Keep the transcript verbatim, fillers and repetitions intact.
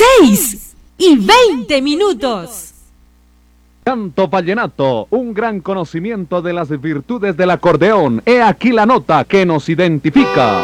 Seis y veinte minutos. Canto vallenato, un gran conocimiento de las virtudes del acordeón. He aquí la nota que nos identifica.